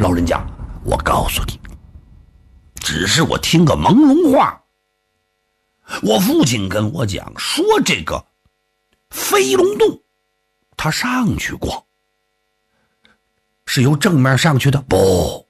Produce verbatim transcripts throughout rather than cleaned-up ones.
老人家，我告诉你，只是我听个朦胧话。我父亲跟我讲说，这个飞龙洞他上去过，是由正面上去的。不，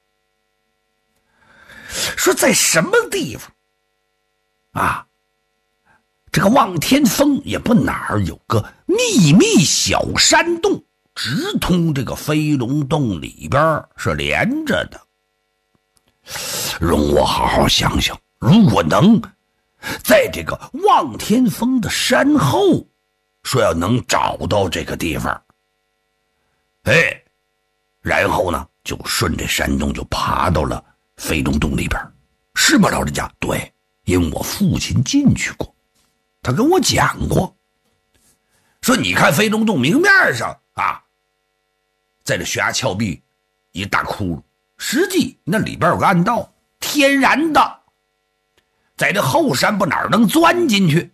说在什么地方啊？这个望天峰也不哪儿有个秘密小山洞，直通这个飞龙洞里边是连着的。容我好好想想，如果能在这个望天峰的山后，说要能找到这个地方，哎，然后呢就顺着山洞就爬到了飞龙洞里边，是吗，老人家？对，因为我父亲进去过，他跟我讲过，说你看飞龙洞明面上啊，在这悬崖峭壁一大窟窿，实际那里边有个暗道，天然的，在这后山不哪儿能钻进去。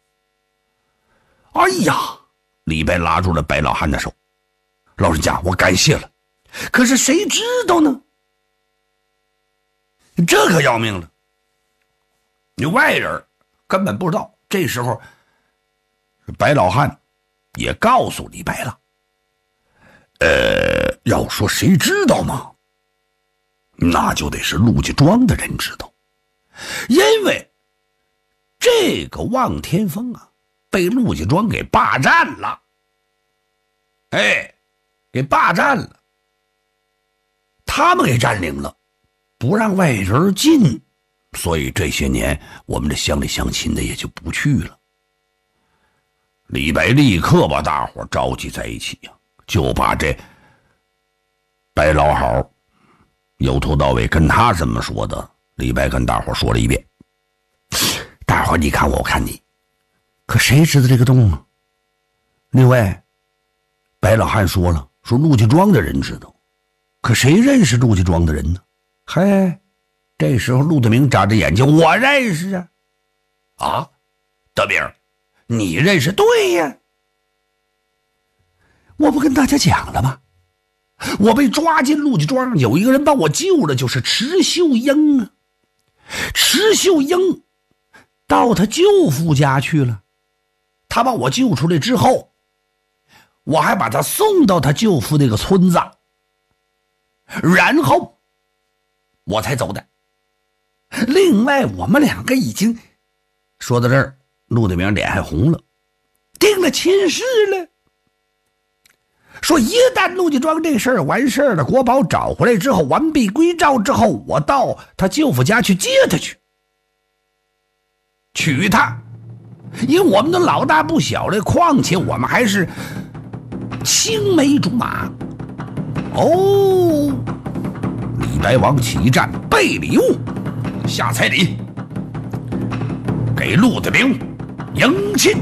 哎呀，李白拉住了白老汉的手，老人家，我感谢了，可是谁知道呢？这可要命了，你外人根本不知道。这时候白老汉也告诉李白了，呃，要说谁知道吗？那就得是陆家庄的人知道，因为这个望天峰啊被陆家庄给霸占了，哎，给霸占了，他们给占领了，不让外人进，所以这些年我们这乡里乡亲的也就不去了。李白立刻把大伙召集在一起呀、啊，就把这白老好由头到尾跟他怎么说的，李白跟大伙说了一遍。大伙你看我，我看你，可谁知道这个洞啊？另外，白老汉说了，说陆家庄的人知道，可谁认识陆家庄的人呢？嘿，这时候陆德明眨着眼睛，我认识啊！啊，德明，你认识？对呀，我不跟大家讲了吗？我被抓进陆家庄，有一个人把我救了，就是池秀英啊。池秀英到他舅父家去了，他把我救出来之后，我还把他送到他舅父那个村子，然后我才走的。另外我们两个已经说到这儿，陆德明脸还红了，定了亲事了。说一旦陆家庄这事儿完事儿了，国宝找回来之后，完璧归赵之后，我到他舅父家去接他去，娶他，因为我们都老大不小了，况且我们还是青梅竹马。哦，李白王起战备礼物，下彩礼给陆德明迎亲。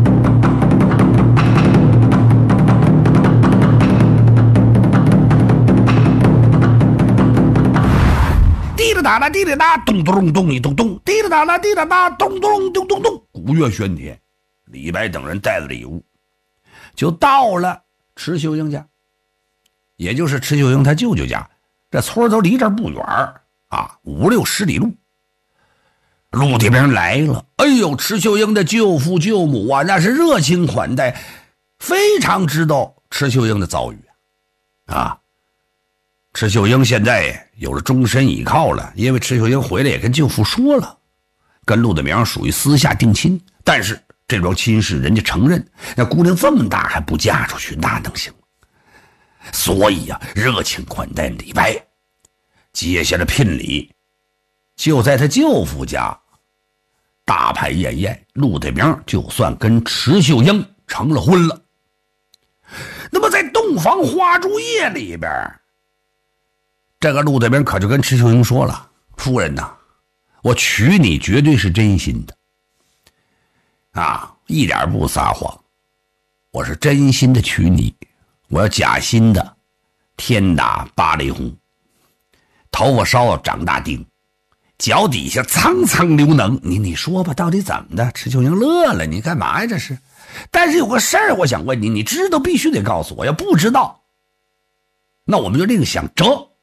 滴啦哒啦滴啦哒，咚咚咚一咚咚，滴啦哒啦滴啦哒，咚咚咚咚咚，鼓乐喧天。李白等人带着礼物，就到了池秀英家，也就是池秀英他舅舅家。这村都离这儿不远啊，五六十里路。陆德明来了，哎呦，池秀英的舅父舅母啊，那是热情款待，非常知道池秀英的遭遇啊。池秀英现在有了终身依靠了，因为池秀英回来也跟舅父说了，跟陆德明属于私下定亲，但是这桩亲事人家承认，那姑娘这么大还不嫁出去，那能行吗？所以啊，热情款待李白。接下来聘礼就在他舅父家大排宴宴，陆德明就算跟池秀英成了婚了。那么在洞房花烛夜里边，这个陆德明可就跟池秀英说了，夫人呐，我娶你绝对是真心的啊，一点不撒谎，我是真心的娶你，我要假心的天打芭蕾红，头发稍长大丁，脚底下苍苍流能。你你说吧，到底怎么的？池秀英乐了，你干嘛呀这是？但是有个事儿我想问你，你知道必须得告诉我，要不知道那我们就另想辙。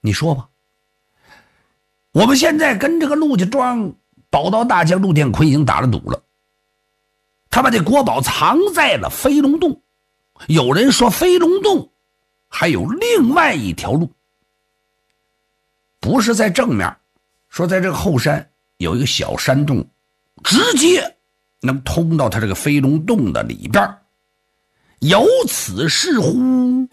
你说吧，我们现在跟这个陆家庄宝刀大将陆殿魁已经打了赌了，他把这国宝藏在了飞龙洞。有人说飞龙洞还有另外一条路，不是在正面，说在这个后山有一个小山洞，直接能通到他这个飞龙洞的里边。有此事乎？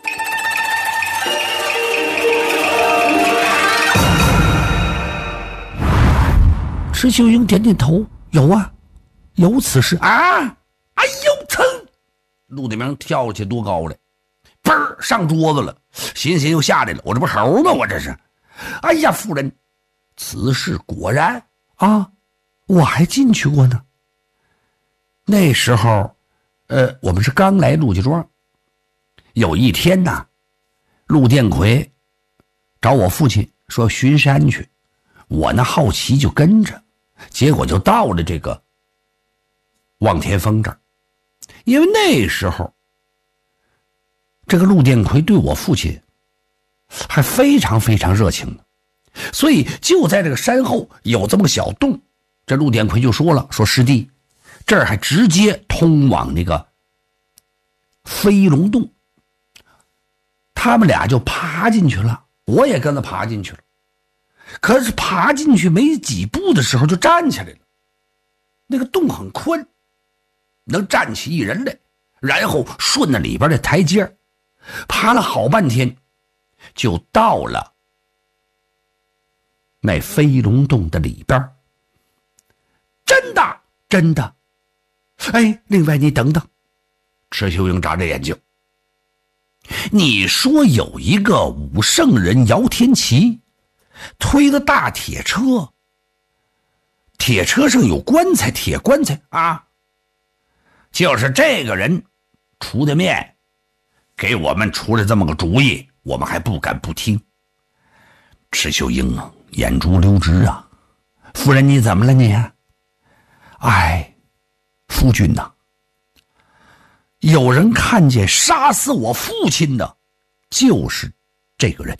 石秀英点点头，有啊，有此事啊！哎呦，噌！陆德明跳下去多高了，嘣儿上桌子了，寻思又下来了，我这不猴吗？我这是！哎呀，夫人，此事果然啊，我还进去过呢。那时候，呃，我们是刚来陆家庄，有一天呐，陆殿魁找我父亲说巡山去，我呢好奇就跟着。结果就到了这个望天峰这儿，因为那时候这个陆殿魁对我父亲还非常非常热情的，所以就在这个山后有这么个小洞，这陆殿魁就说了，说师弟，这儿还直接通往那个飞龙洞。他们俩就爬进去了，我也跟着爬进去了。可是爬进去没几步的时候就站起来了，那个洞很宽，能站起一人来，然后顺着里边的台阶爬了好半天，就到了那飞龙洞的里边。真的真的。哎，另外你等等，池秀英眨着眼睛，你说有一个武圣人姚天齐推的大铁车，铁车上有棺材，铁棺材啊，就是这个人出的面，给我们出了这么个主意，我们还不敢不听。池秀英啊，眼珠溜直啊，夫人你怎么了你？哎，夫君呐、啊，有人看见杀死我父亲的就是这个人。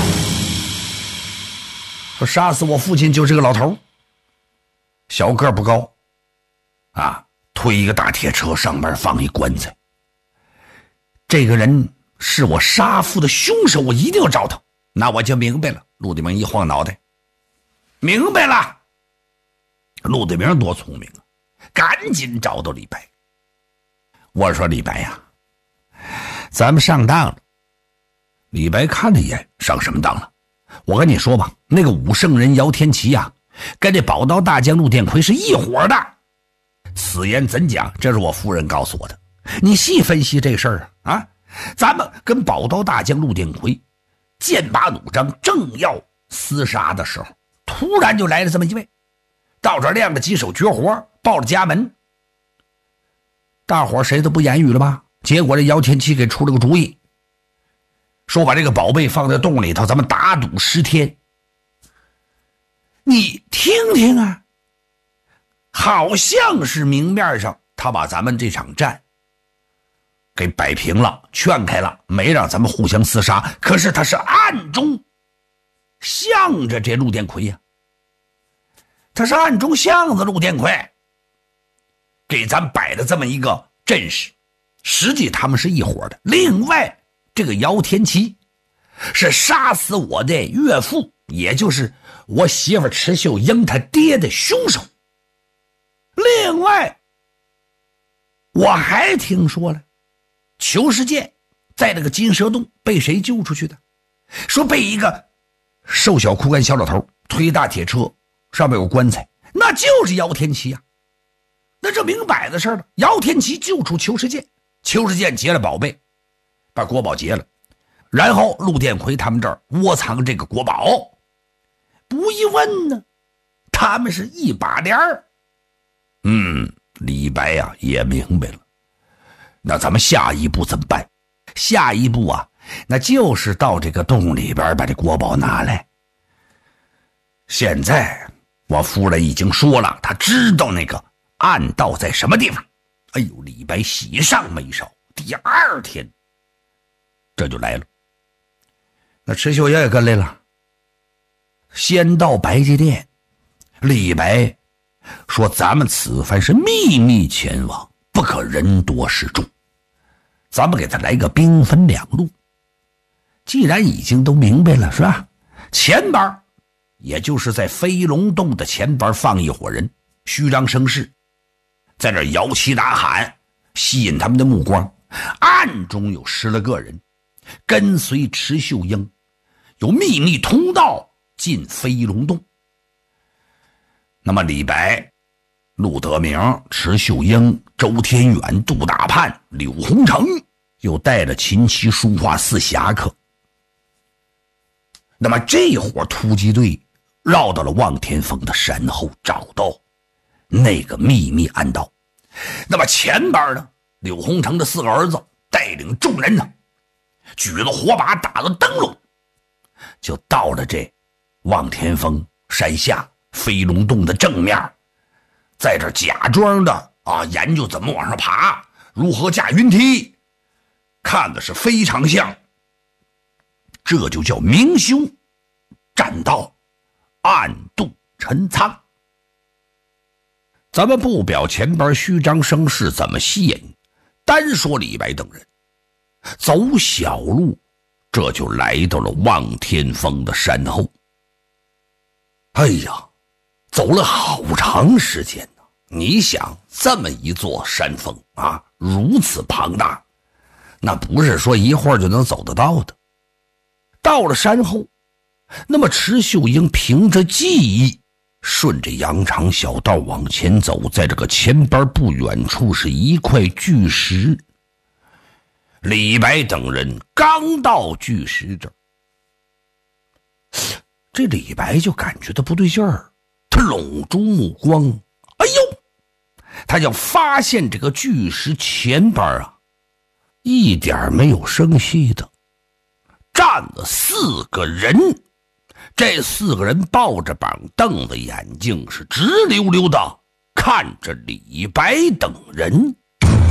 说杀死我父亲就是个老头，小个不高啊，推一个大铁车，上面放一棺材。这个人是我杀父的凶手，我一定要找他。那我就明白了。陆德明一晃脑袋，明白了。陆德明多聪明啊，赶紧找到李白。我说李白呀、啊，咱们上当了。李白看了一眼，上什么当了？我跟你说吧，那个武圣人姚天齐呀、啊，跟这宝刀大将陆殿魁是一伙的。此言怎讲？这是我夫人告诉我的。你细分析这事儿啊啊！咱们跟宝刀大将陆殿魁剑拔弩张，正要厮杀的时候，突然就来了这么一位，到这亮了几手绝活，报了家门。大伙谁都不言语了吧？结果这姚天齐给出了个主意，说把这个宝贝放在洞里头，咱们打赌十天。你听听啊，好像是明面上他把咱们这场战给摆平了，劝开了，没让咱们互相厮杀，可是他是暗中向着这陆殿魁呀、啊，他是暗中向着陆殿魁，给咱摆的这么一个阵势，实际他们是一伙的。另外这个姚天齐是杀死我的岳父，也就是我媳妇池秀英他爹的凶手。另外我还听说了，裘世健在那个金蛇洞被谁救出去的？说被一个瘦小枯干小老头推大铁车，上面有棺材，那就是姚天齐啊。那这明摆的事了，姚天齐救出裘世健，裘世健劫了宝贝，把国宝劫了，然后陆殿魁他们这儿窝藏这个国宝。不一问呢，他们是一把帘儿。嗯，李白呀、啊、也明白了。那咱们下一步怎么办？下一步啊，那就是到这个洞里边把这国宝拿来。现在我夫人已经说了，她知道那个暗道在什么地方。哎呦，李白喜上眉梢。第二天这就来了，那池秀英也跟来了先到白家店，李白说咱们此番是秘密前往，不可人多势众，咱们给他来个兵分两路。既然已经都明白了，是吧？前边也就是在飞龙洞的前边放一伙人，虚张声势，在这摇旗呐喊，吸引他们的目光。暗中有十来个人跟随池秀英，有秘密通道进飞龙洞。那么李白、陆德明、池秀英、周天远、杜大盼、柳洪成又带了琴棋书画四侠客。那么这伙突击队绕到了望天峰的山后，找到那个秘密暗道。那么前边呢，柳洪成的四个儿子带领众人呢，举了火把，打了灯笼，就到了这望天峰山下飞龙洞的正面，在这假装的啊研究怎么往上爬，如何架云梯，看的是非常像。这就叫明修栈道，暗度陈仓。咱们不表前边虚张声势怎么吸引，单说李白等人走小路，这就来到了望天峰的山后。哎呀，走了好长时间呢！你想，这么一座山峰啊，如此庞大，那不是说一会儿就能走得到的。到了山后，那么池秀英凭着记忆，顺着羊肠小道往前走，在这个前边不远处是一块巨石。李白等人刚到巨石这儿，这李白就感觉到不对劲儿，他拢住目光，哎呦，他就发现这个巨石前边啊，一点没有生息的站了四个人。这四个人抱着膀凳子，眼睛是直溜溜的看着李白等人。